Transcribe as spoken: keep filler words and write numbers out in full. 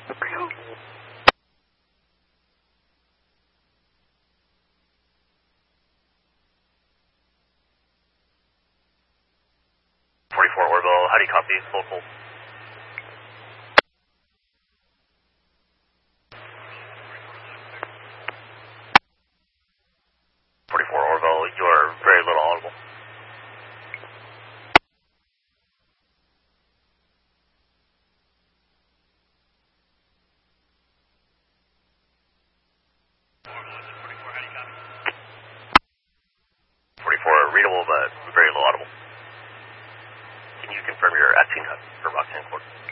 forty-four Orville, how do you copy? Local. forty-four Orville, you are very little audible. forty-four readable, but very low audible. Can you confirm your at scene for Roxanne Court?